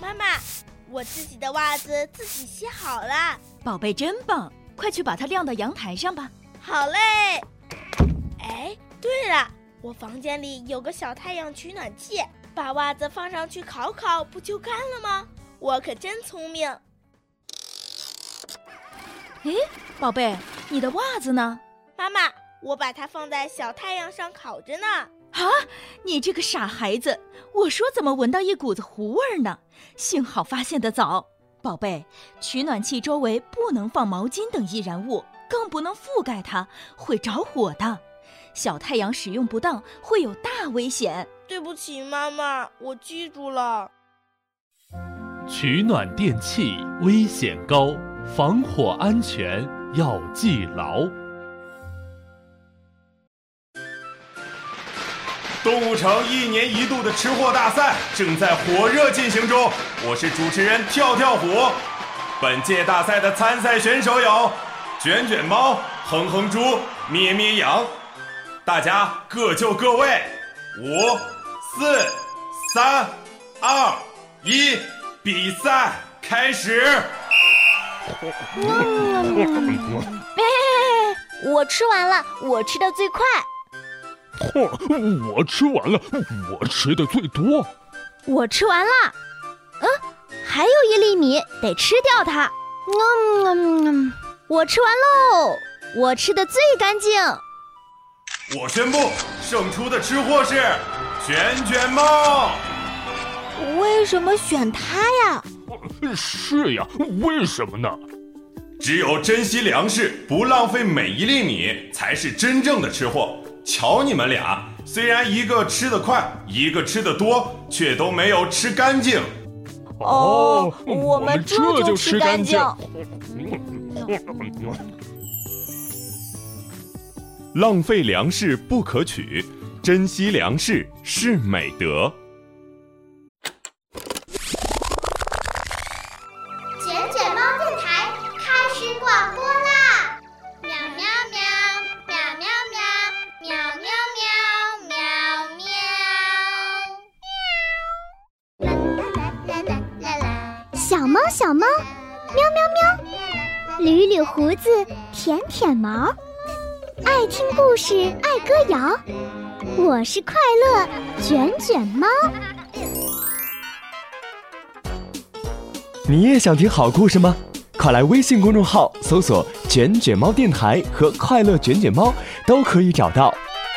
妈妈，我自己的袜子自己洗好了。 宝贝真棒，快去把它晾到阳台上吧。 好嘞。哎，对了，我房间里有个小太阳取暖器，把袜子放上去烤烤，不就干了吗？我可真聪明。 诶，宝贝，你的袜子呢？ 妈妈，我把它放在小太阳上烤着呢。 啊，你这个傻孩子，我说怎么闻到一股子糊味呢？幸好发现得早。宝贝，取暖器周围不能放毛巾等易燃物，更不能覆盖它，会着火的。小太阳使用不当会有大危险。 对不起妈妈，我记住了。 取暖电器危险高，防火安全要记牢。 动物城1年1度的吃货大赛正在火热进行中，我是主持人跳跳虎。本届大赛的参赛选手有卷卷猫、哼哼猪、咩咩羊。大家各就各位，5、4、3、2、1，比赛开始。 我吃完了，我吃的最快。 我吃完了，我吃的最多。 我吃完了，还有1粒米，得吃掉它。我吃完喽，我吃的最干净。 我宣布，胜出的吃货是卷卷猫。 为什么选它呀？ 是呀，为什么呢？ 只有珍惜粮食，不浪费每一粒米，才是真正的吃货。瞧你们俩，虽然一个吃得快，一个吃得多，却都没有吃干净。 我们这就吃干净。 浪费粮食不可取，珍惜粮食是美德。 卷卷猫电台开始广播啦！喵喵喵，喵喵喵，喵喵喵，喵喵。啦啦啦啦啦！ 小猫小猫，喵喵喵，捋捋胡子，舔舔毛，爱听故事，爱歌谣。我是快乐卷卷猫。 你也想听好故事吗？快来微信公众号搜索“卷卷猫电台”和“快乐卷卷猫”，都可以找到。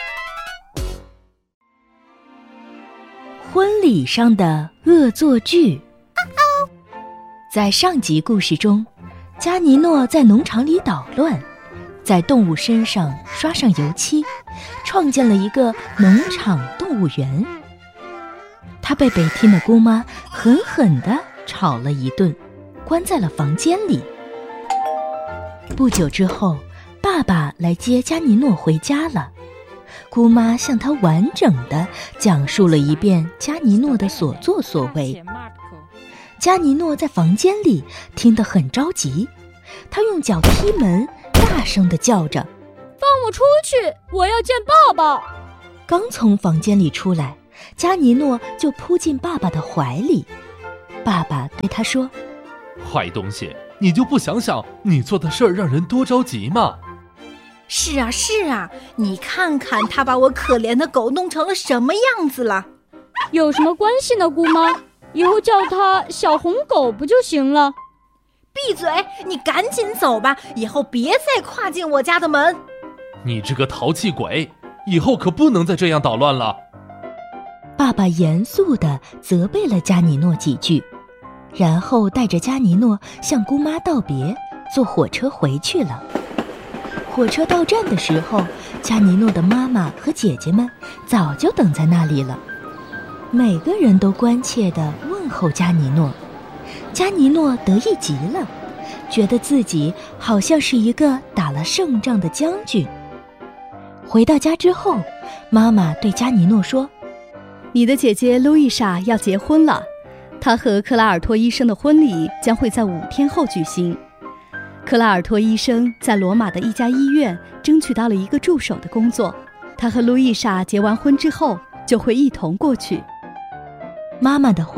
婚礼上的恶作剧。在上集故事中，加尼诺在农场里捣乱，在动物身上刷上油漆，创建了一个农场动物园。他被北汀的姑妈狠狠地吵了一顿，关在了房间里。不久之后，爸爸来接加尼诺回家了。姑妈向他完整地讲述了一遍加尼诺的所作所为。加尼诺在房间里听得很着急，他用脚踢门，大声地叫着：“ 放我出去！我要见爸爸！” 刚从房间里出来，加尼诺就扑进爸爸的怀里。爸爸对他说：“ 坏东西，你就不想想你做的事儿让人多着急吗？” 是啊是啊，你看看他把我可怜的狗弄成了什么样子了。 有什么关系呢，姑妈？以后叫它小红狗不就行了？ 闭嘴，你赶紧走吧，以后别再跨进我家的门。 你这个淘气鬼，以后可不能再这样捣乱了。 爸爸严肃地责备了加尼诺几句，然后带着加尼诺向姑妈道别，坐火车回去了。火车到站的时候，加尼诺的妈妈和姐姐们早就等在那里了。每个人都关切地问候加尼诺。加尼诺得意极了，觉得自己好像是一个打了胜仗的将军。回到家之后，妈妈对加尼诺说：“ 你的姐姐路易莎要结婚了，她和克拉尔托医生的婚礼将会在5天后举行。克拉尔托医生在罗马的一家医院争取到了一个助手的工作，他和路易莎结完婚之后就会一同过去。” 妈妈的话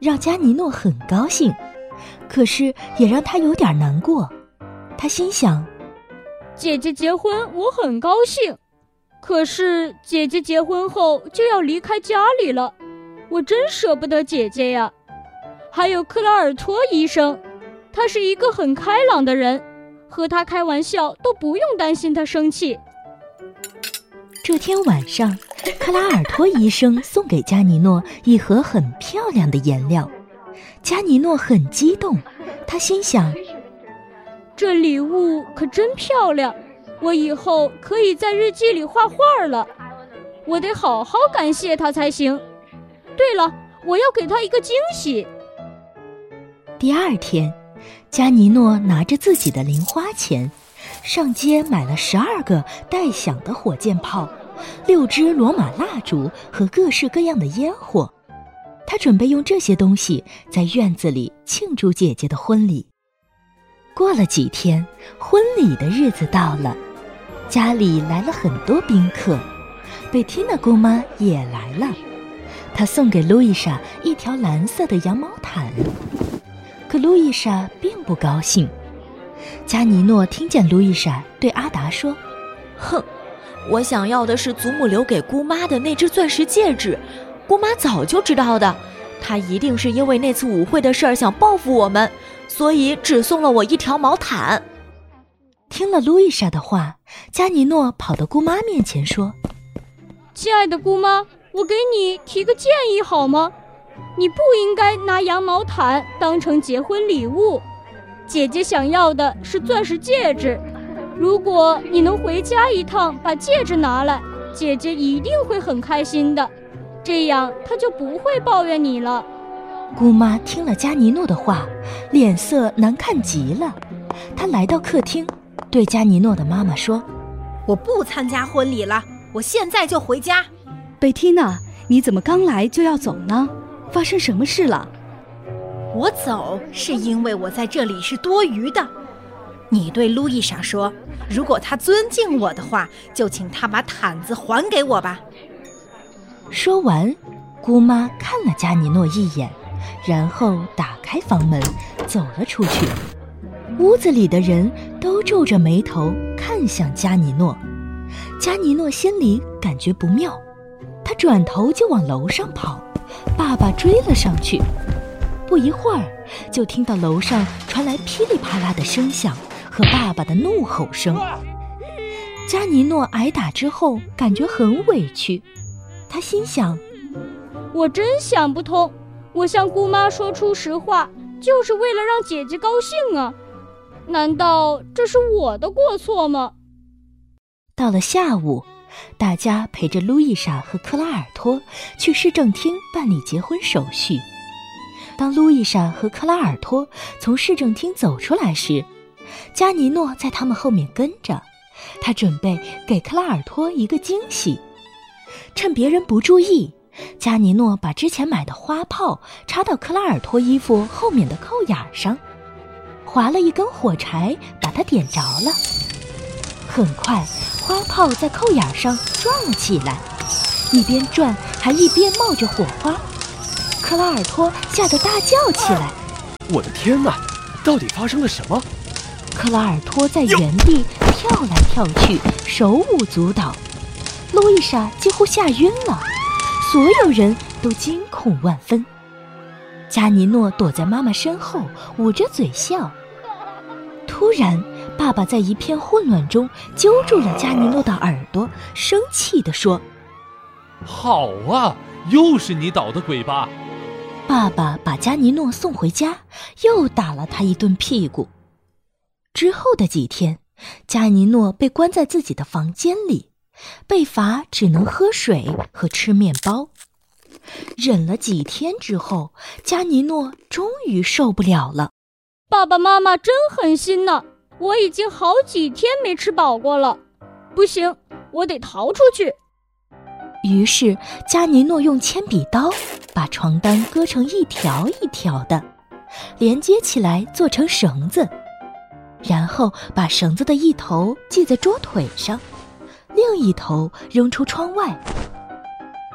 让加尼诺很高兴，可是也让他有点难过。他心想， 姐姐结婚我很高兴，可是姐姐结婚后就要离开家里了，我真舍不得姐姐呀。还有克拉尔托医生，他是一个很开朗的人，和他开玩笑都不用担心他生气。 这天晚上，克拉尔托医生送给加尼诺一盒很漂亮的颜料。加尼诺很激动，他心想， 这礼物可真漂亮，我以后可以在日记里画画了，我得好好感谢他才行。对了，我要给他一个惊喜。 第二天，加尼诺拿着自己的零花钱上街买了12个带响的火箭炮，6支罗马蜡烛和各式各样的烟火。他准备用这些东西在院子里庆祝姐姐的婚礼。过了几天，婚礼的日子到了，家里来了很多宾客，贝蒂娜姑妈也来了。她送给路易莎一条蓝色的羊毛毯，可路易莎并不高兴。加尼诺听见路易莎对阿达说， 哼，我想要的是祖母留给姑妈的那只钻石戒指，姑妈早就知道的，她一定是因为那次舞会的事儿想报复我们，所以只送了我一条毛毯。 听了路易莎的话，加尼诺跑到姑妈面前说， 亲爱的姑妈，我给你提个建议好吗？你不应该拿羊毛毯当成结婚礼物，姐姐想要的是钻石戒指，如果你能回家一趟把戒指拿来，姐姐一定会很开心的，这样她就不会抱怨你了。 姑妈听了加尼诺的话，脸色难看极了。她来到客厅，对加尼诺的妈妈说， 我不参加婚礼了，我现在就回家。 贝蒂娜，你怎么刚来就要走呢？发生什么事了？ 我走是因为我在这里是多余的。你对路易莎说，如果她尊敬我的话，就请她把毯子还给我吧。 说完，姑妈看了加尼诺一眼，然后打开房门走了出去。屋子里的人都皱着眉头看向加尼诺。加尼诺心里感觉不妙，他转头就往楼上跑，爸爸追了上去。不一会儿，就听到楼上传来噼里啪啦的声响和爸爸的怒吼声。加尼诺挨打之后感觉很委屈，他心想， 我真想不通，我向姑妈说出实话就是为了让姐姐高兴啊，难道这是我的过错吗？ 到了下午，大家陪着路易莎和克拉尔托去市政厅办理结婚手续。当路易莎和克拉尔托从市政厅走出来时，加尼诺在他们后面跟着，他准备给克拉尔托一个惊喜。趁别人不注意，加尼诺把之前买的花炮插到克拉尔托衣服后面的扣眼上，划了一根火柴把它点着了。很快，花炮在扣眼上转了起来，一边转还一边冒着火花。克拉尔托吓得大叫起来， 我的天哪，到底发生了什么？ 克拉尔托在原地跳来跳去，手舞足蹈。路易莎几乎吓晕了，所有人都惊恐万分。加尼诺躲在妈妈身后，捂着嘴笑。突然，爸爸在一片混乱中揪住了加尼诺的耳朵，生气地说： 好啊，又是你捣的鬼吧！ 爸爸把加尼诺送回家，又打了他一顿屁股。之后的几天，加尼诺被关在自己的房间里，被罚只能喝水和吃面包。忍了几天之后，加尼诺终于受不了了。 爸爸妈妈真狠心呢，我已经好几天没吃饱过了。不行，我得逃出去。 于是加尼诺用铅笔刀把床单割成一条一条的，连接起来做成绳子，然后把绳子的一头系在桌腿上，另一头扔出窗外。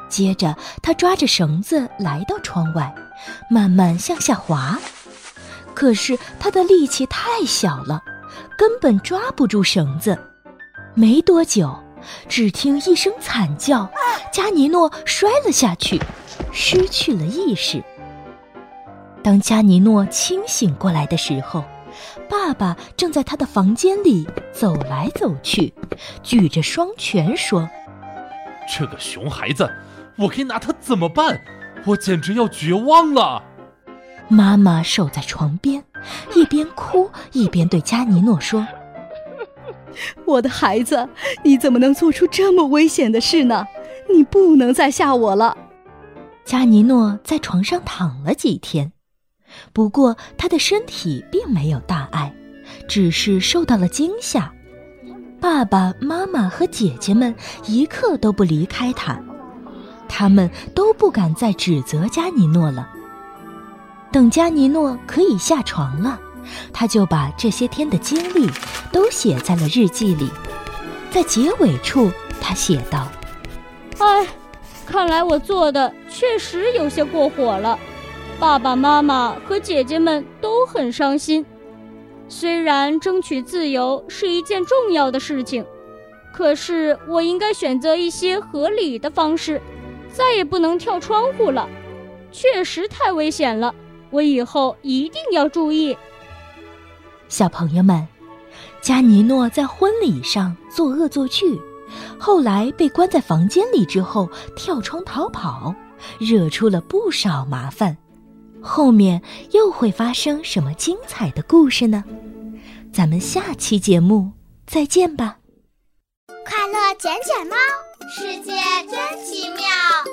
接着他抓着绳子来到窗外，慢慢向下滑。可是他的力气太小了，根本抓不住绳子。没多久，只听一声惨叫，加尼诺摔了下去，失去了意识。当加尼诺清醒过来的时候，爸爸正在他的房间里走来走去，举着双拳说： 这个熊孩子，我该拿他怎么办？我简直要绝望了。 妈妈守在床边，一边哭一边对加尼诺说： 我的孩子，你怎么能做出这么危险的事呢？你不能再吓我了。 加尼诺在床上躺了几天，不过他的身体并没有大碍，只是受到了惊吓。爸爸妈妈和姐姐们一刻都不离开他，他们都不敢再指责加尼诺了。等加尼诺可以下床了，他就把这些天的经历都写在了日记里。在结尾处，他写道： 哎，看来我做的确实有些过火了，爸爸妈妈和姐姐们都很伤心。虽然争取自由是一件重要的事情，可是我应该选择一些合理的方式，再也不能跳窗户了，确实太危险了，我以后一定要注意。 小朋友们，加尼诺在婚礼上做恶作剧，后来被关在房间里之后跳窗逃跑，惹出了不少麻烦。后面又会发生什么精彩的故事呢？咱们下期节目再见吧。 快乐捡捡猫，世界真奇妙。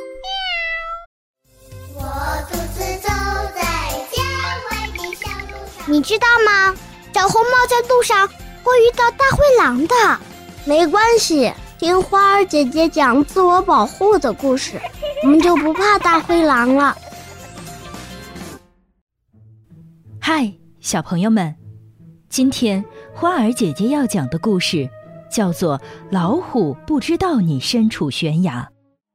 我独自走在结尾的小路上。 你知道吗？小红帽在路上会遇到大灰狼的。没关系，听花儿姐姐讲自我保护的故事，我们就不怕大灰狼了。 嗨，小朋友们，今天花儿姐姐要讲的故事叫做《老虎不知道你身处悬崖》。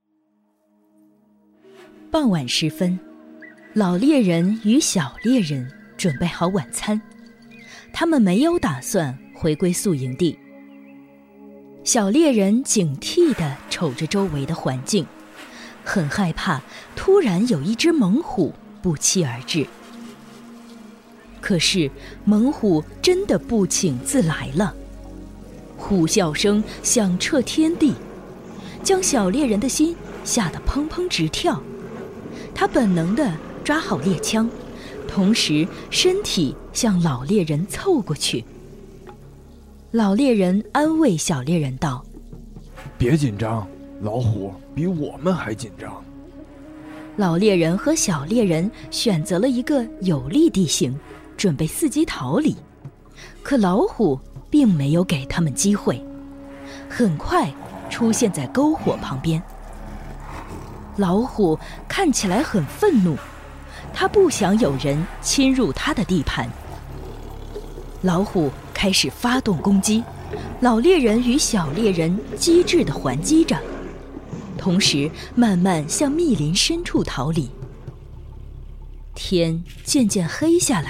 傍晚时分，老猎人与小猎人准备好晚餐，他们没有打算回归宿营地。小猎人警惕地瞅着周围的环境，很害怕突然有一只猛虎不期而至。可是猛虎真的不请自来了，虎啸声响彻天地，将小猎人的心吓得砰砰直跳。他本能地抓好猎枪，同时身体向老猎人凑过去。老猎人安慰小猎人道： 别紧张，老虎比我们还紧张。 老猎人和小猎人选择了一个有利地形，准备伺机逃离。可老虎并没有给他们机会，很快出现在篝火旁边。老虎看起来很愤怒，他不想有人侵入他的地盘。老虎开始发动攻击，老猎人与小猎人机智地还击着，同时慢慢向密林深处逃离。天渐渐黑下来，